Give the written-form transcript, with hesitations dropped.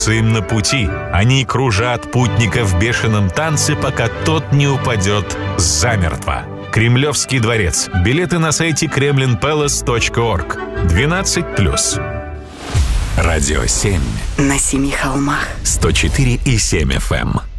им на пути. Они кружат путника в бешеном танце, пока тот не упадет замертво. Кремлевский дворец. Билеты на сайте kremlinpalace.org. 12+. Радио 7. На 7 холмах. 104,7 FM.